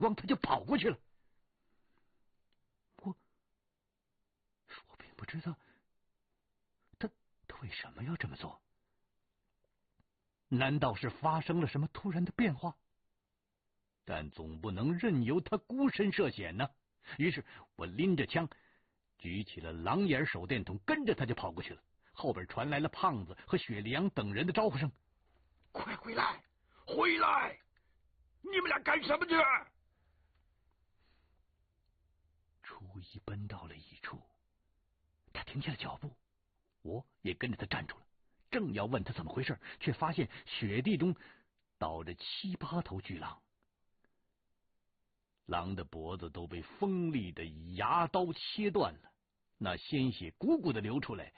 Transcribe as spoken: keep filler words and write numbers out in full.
往他就跑过去了。我我并不知道他他为什么要这么做。难道是发生了什么突然的变化？但总不能任由他孤身涉险呢。于是我拎着枪，举起了狼眼手电筒，跟着他就跑过去了。后边传来了胖子和雪莉杨等人的招呼声：“ 快回来，回来！你们俩干什么去？” 初一奔到了一处，他停下了脚步，我也跟着他站住了。正要问他怎么回事，却发现雪地中倒着七八头巨狼，狼的脖子都被锋利的牙刀切断了，那鲜血汩汩的流出来，